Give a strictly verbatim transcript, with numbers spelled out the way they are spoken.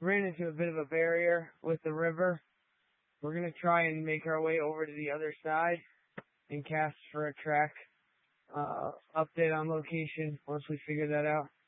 ran into a bit of a barrier with the river. We're going to try and make our way over to the other side and cast for a track uh, update on location once we figure that out.